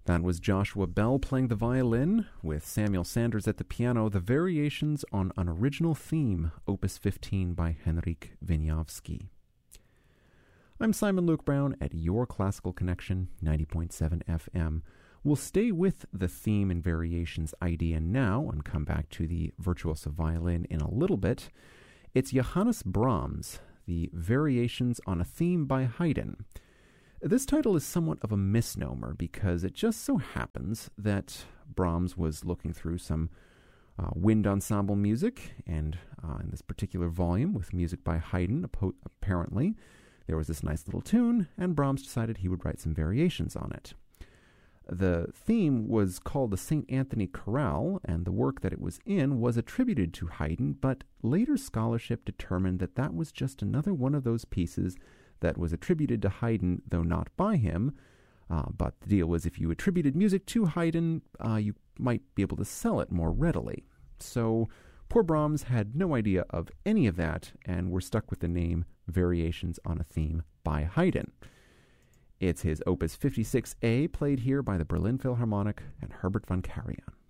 That was Joshua Bell playing the violin, with Samuel Sanders at the piano, the Variations on an Original Theme, Opus 15 by Henryk Wieniawski. I'm Simon Luke Brown at Your Classical Connection, 90.7 FM. We'll stay with the theme and variations idea now and come back to the virtuoso violin in a little bit. It's Johannes Brahms, the Variations on a Theme by Haydn. This title is somewhat of a misnomer because it just so happens that Brahms was looking through some wind ensemble music, and in this particular volume with music by Haydn, apparently, there was this nice little tune, and Brahms decided he would write some variations on it. The theme was called the St. Anthony Chorale, and the work that it was in was attributed to Haydn, but later scholarship determined that that was just another one of those pieces that was attributed to Haydn, though not by him. But the deal was if you attributed music to Haydn, you might be able to sell it more readily. So poor Brahms had no idea of any of that, and we're stuck with the name Variations on a Theme by Haydn. It's his Opus 56A, played here by the Berlin Philharmonic and Herbert von Karajan.